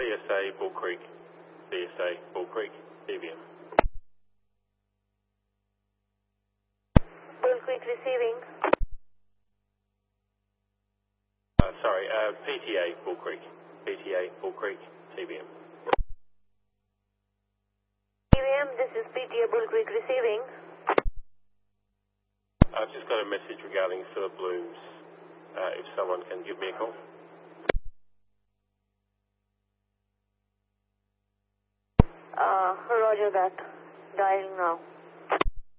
CSA Bull Creek, CSA Bull Creek, CBM. Bull Creek receiving. PTA Bull Creek, PTA Bull Creek, CBM. CBM, this is PTA Bull Creek receiving. I've just got a message regarding Philip Blooms. If someone can give me a call. Roger that. Dialing now.